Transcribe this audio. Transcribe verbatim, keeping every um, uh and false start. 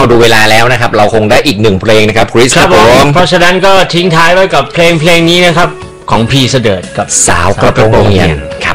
เอาดูเวลาแล้วนะครับเราคงได้อีกหนึ่งเพลงนะครับคริสครับผมเพราะฉะนั้นก็ทิ้งท้ายไว้กับเพลงเพลงนี้นะครับของพีเสดิร์ดกับสาวกระโปรงเหียน